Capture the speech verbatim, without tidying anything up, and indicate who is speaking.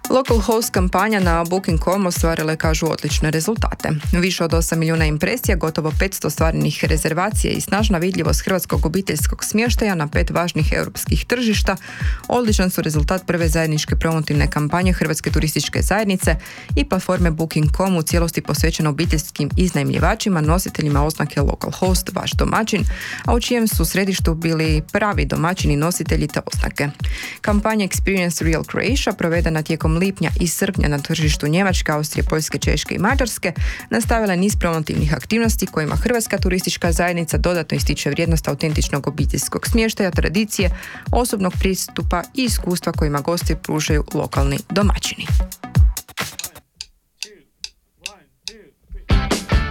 Speaker 1: Local Host kampanja na booking dot com ostvarila je, kažu, odlične rezultate. Više od osam milijuna impresija, gotovo petsto ostvarenih rezervacija i snažna vidljivost hrvatskog obiteljskog smještaja na pet važnih europskih tržišta odličan su rezultat prve zajedničke promotivne kampanje Hrvatske turističke zajednice i platforme booking dot com u cijelosti posvećeno obiteljskim iznajmljivačima, nositeljima oznake Local Host, vaš domaćin, a u čijem su središtu bili pravi domaćini nositelji te oznake. Kampanja Experience Real Croatia, provedena tijekom lipnja i srpnja na tržištu Njemačke, Austrije, Poljske, Češke i Mađarske, nastavila je niz promotivnih aktivnosti kojima Hrvatska turistička zajednica dodatno ističe vrijednost autentičnog obiteljskog smještaja, tradicije, osobnog pristupa i iskustva kojima gosti pružaju lokalni domaćini.